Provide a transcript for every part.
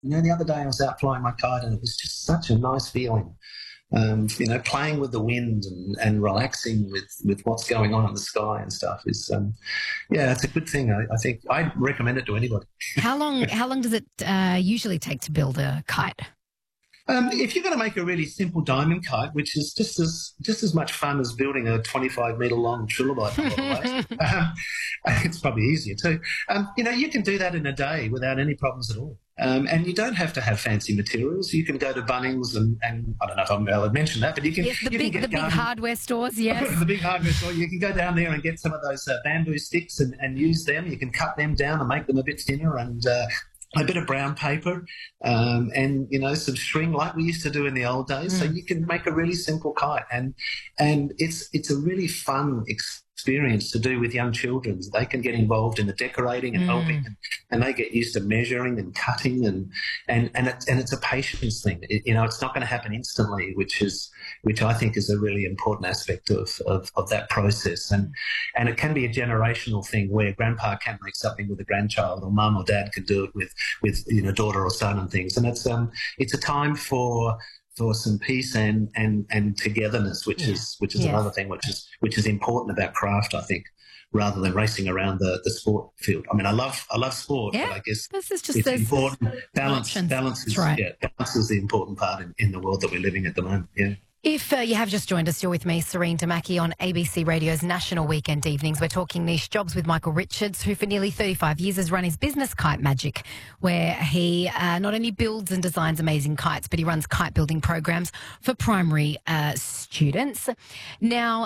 The other day I was out flying my kite, and it was just such a nice feeling. Playing with the wind and relaxing with what's going on in the sky and stuff is, it's a good thing. I think I recommend it to anybody. How long does it usually take to build a kite? If you're going to make a really simple diamond kite, which is just as much fun as building a 25-metre long trilobite in a lot of ways, it's probably easier too. You can do that in a day without any problems at all. And you don't have to have fancy materials. You can go to Bunnings and I don't know if I'm allowed to mention that, but you can. Yes, the big hardware stores, yes. The big hardware store. You can go down there and get some of those bamboo sticks and use them. You can cut them down and make them a bit thinner and a bit of brown paper and, some string like we used to do in the old days. So you can make a really simple kite. And it's a really fun experience to do with young children. They can get involved in the decorating and helping, and they get used to measuring and cutting and it's a patience thing. It's not going to happen instantly, which I think is a really important aspect of that process. And it can be a generational thing where grandpa can make something with a grandchild, or mum or dad can do it with daughter or son and things. And it's a time for some peace and togetherness, which is another thing which is important about craft, I think, rather than racing around the sport field. I mean, I love sport, but I guess it's important. Balance is right. Balance is the important part in the world that we're living at the moment. Yeah. If you have just joined us, you're with me, Serene Damaki, on ABC Radio's National Weekend Evenings. We're talking niche jobs with Michael Richards, who for nearly 35 years has run his business Kite Magic, where he not only builds and designs amazing kites, but he runs kite building programs for primary students. Now,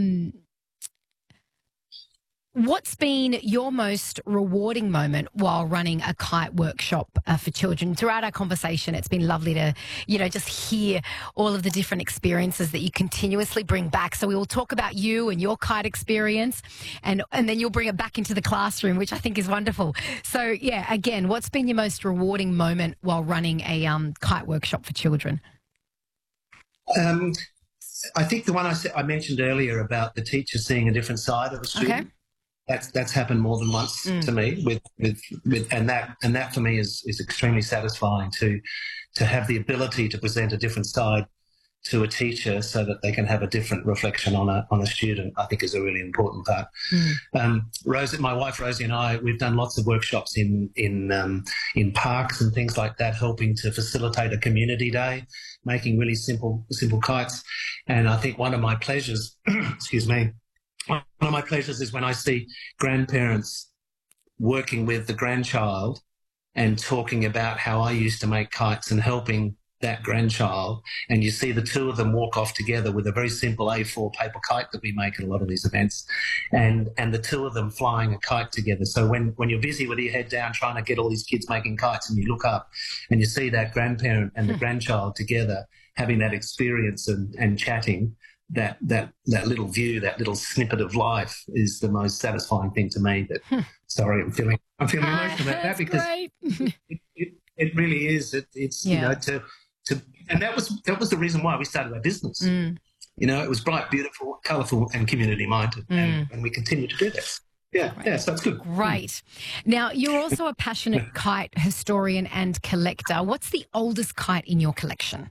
what's been your most rewarding moment while running a kite workshop for children? Throughout our conversation, it's been lovely to, just hear all of the different experiences that you continuously bring back. So we will talk about you and your kite experience, and then you'll bring it back into the classroom, which I think is wonderful. So, yeah, again, what's been your most rewarding moment while running a kite workshop for children? I think the one I mentioned earlier about the teacher seeing a different side of a student. Okay. That's happened more than once to me and that for me is extremely satisfying to have the ability to present a different side to a teacher so that they can have a different reflection on a student. I think is a really important part. Rosie, my wife Rosie, and I, we've done lots of workshops in parks and things like that, helping to facilitate a community day, making really simple kites. And I think one of my pleasures, excuse me. One of my pleasures is when I see grandparents working with the grandchild and talking about how I used to make kites and helping that grandchild, and you see the two of them walk off together with a very simple A4 paper kite that we make at a lot of these events, and the two of them flying a kite together. So when you're busy with your head down trying to get all these kids making kites, and you look up and you see that grandparent and the grandchild together having that experience and chatting, that little view, that little snippet of life is the most satisfying thing to me. Sorry, I'm feeling emotional about that because it really is. It's and that was the reason why we started our business. It was bright, beautiful, colourful, and community minded, and we continue to do that. Yeah, so it's good. Great. Now, you're also a passionate kite historian and collector. What's the oldest kite in your collection?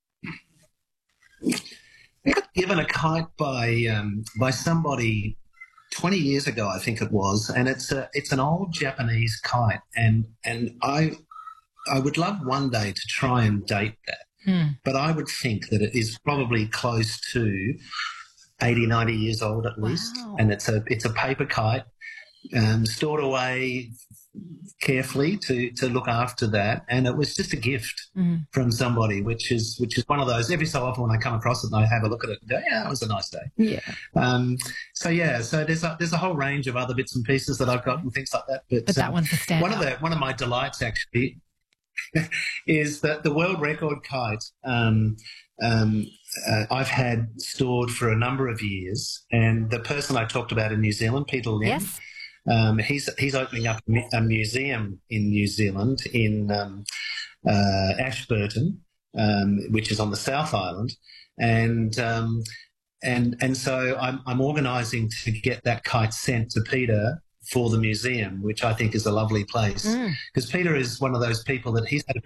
I got given a kite by somebody 20 years ago, I think it was, and it's an old Japanese kite, and I would love one day to try and date that, but I would think that it is probably close to 80, 90 years old at least, and it's a paper kite stored away carefully to look after that, and it was just a gift from somebody, which is one of those. Every so often when I come across it and I have a look at it and go, yeah, it was a nice day. So there's a whole range of other bits and pieces that I've got and things like that. But that one's the standout. One of my delights actually is that the world record kite I've had stored for a number of years, and the person I talked about in New Zealand, Peter Lim. Yes. He's opening up a museum in New Zealand in Ashburton, which is on the South Island, and so I'm organising to get that kite sent to Peter for the museum, which I think is a lovely place, because Peter is one of those people that he's had a